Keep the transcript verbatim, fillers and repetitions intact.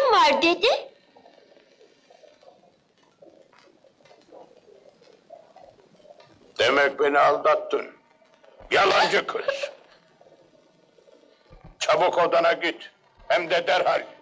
mı var dede? Demek beni aldattın. Yalancı kız. Çabuk odana git. Hem de derhal.